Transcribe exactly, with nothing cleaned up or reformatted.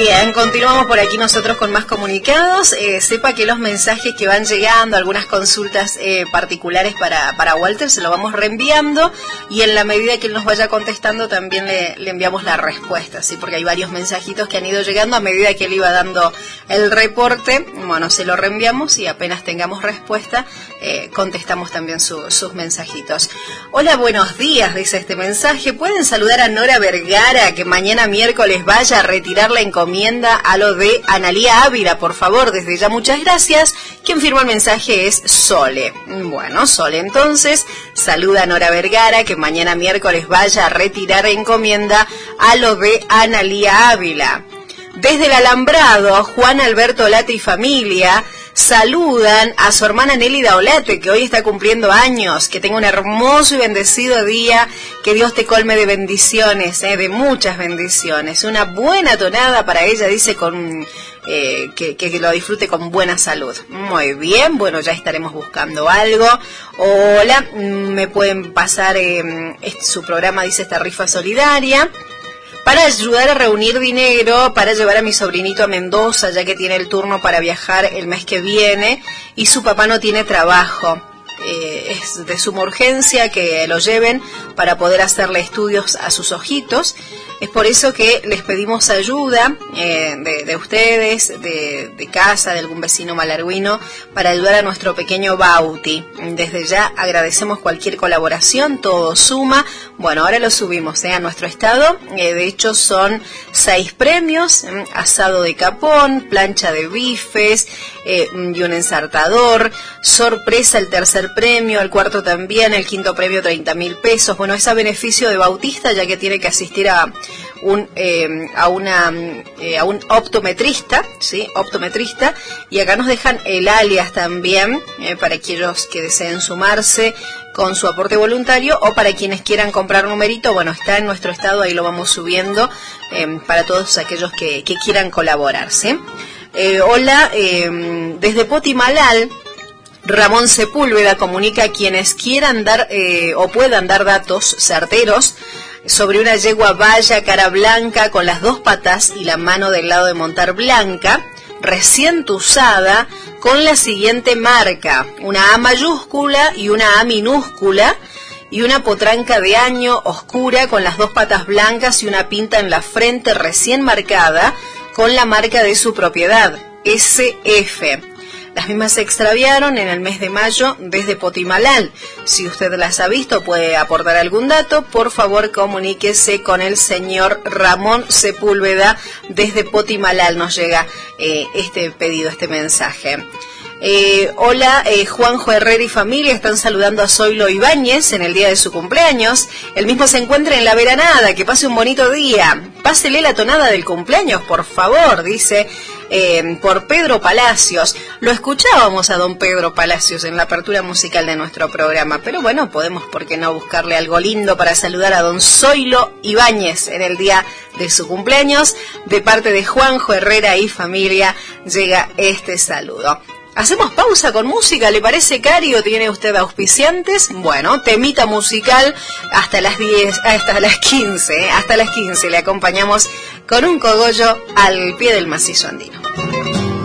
bien, continuamos por aquí nosotros con más comunicados. Eh, sepa que los mensajes que van llegando, algunas consultas eh, particulares para, para Walter, se lo vamos reenviando y en la medida que él nos vaya contestando también le, le enviamos la respuesta, ¿sí? Porque hay varios mensajitos que han ido llegando a medida que él iba dando el reporte. Bueno, se lo reenviamos y apenas tengamos respuesta, eh, contestamos también su, sus mensajitos. Hola, buenos días, dice este mensaje. ¿Pueden saludar a Nora Vergara, que mañana miércoles vaya a retirar la encomienda a lo de Analía Ávila, por favor? Desde ya muchas gracias. Quien firma el mensaje es Sole. Bueno, Sole, entonces saluda a Nora Vergara, que mañana miércoles vaya a retirar encomienda a lo de Analía Ávila. Desde el Alambrado, Juan Alberto Olate y familia saludan a su hermana Nélida Olate, que hoy está cumpliendo años. Que tenga un hermoso y bendecido día, que Dios te colme de bendiciones, eh, de muchas bendiciones. Una buena tonada para ella, dice, con eh, que, que lo disfrute con buena salud. Muy bien, bueno, ya estaremos buscando algo. Hola, me pueden pasar eh, este, su programa, dice, esta rifa solidaria, para ayudar a reunir dinero para llevar a mi sobrinito a Mendoza, ya que tiene el turno para viajar el mes que viene y su papá no tiene trabajo. Eh, es de suma urgencia que lo lleven para poder hacerle estudios a sus ojitos. Es por eso que les pedimos ayuda eh, de, de ustedes, de, de casa, de algún vecino malarguino, para ayudar a nuestro pequeño Bauti. Desde ya agradecemos cualquier colaboración, todo suma. Bueno, ahora lo subimos eh, a nuestro estado. Eh, de hecho son seis premios, eh, asado de capón, plancha de bifes eh, y un ensartador. Sorpresa el tercer premio, el cuarto también, el quinto premio treinta mil pesos. Bueno, es a beneficio de Bautista, ya que tiene que asistir a un eh, a una eh, a un optometrista, sí, optometrista, y acá nos dejan el alias también eh, para aquellos que deseen sumarse con su aporte voluntario o para quienes quieran comprar numerito. Bueno, está en nuestro estado, ahí lo vamos subiendo eh, para todos aquellos que, que quieran colaborar, ¿sí? Eh, hola, eh, desde Potimalal, Ramón Sepúlveda comunica a quienes quieran dar eh, o puedan dar datos certeros sobre una yegua valla cara blanca con las dos patas y la mano del lado de montar blanca, recién usada, con la siguiente marca: una A mayúscula y una A minúscula, y una potranca de año oscura con las dos patas blancas y una pinta en la frente recién marcada con la marca de su propiedad, S F. Las mismas se extraviaron en el mes de mayo desde Potimalal. Si usted las ha visto, puede aportar algún dato, por favor comuníquese con el señor Ramón Sepúlveda desde Potimalal. Nos llega eh, este pedido, este mensaje. Eh, hola, eh, Juanjo Herrera y familia están saludando a Zoilo Ibáñez en el día de su cumpleaños. El mismo se encuentra en la veranada. Que pase un bonito día. Pásele la tonada del cumpleaños, por favor, dice eh, por Pedro Palacios. Lo escuchábamos a don Pedro Palacios en la apertura musical de nuestro programa, pero bueno, podemos, ¿por qué no?, buscarle algo lindo para saludar a don Zoilo Ibáñez en el día de su cumpleaños. De parte de Juanjo Herrera y familia llega este saludo. ¿Hacemos pausa con música? ¿Le parece, Cari, o tiene usted auspiciantes? Bueno, temita musical hasta las diez, hasta las quince, ¿eh? Hasta las quince le acompañamos con un cogollo al pie del macizo andino.